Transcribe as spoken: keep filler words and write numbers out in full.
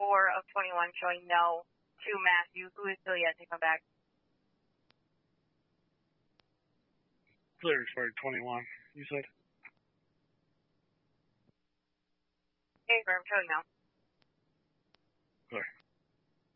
four of twenty-one showing no to Matthew, who is still yet to come back. Clear for twenty-one, you said? Okay, firm, showing no.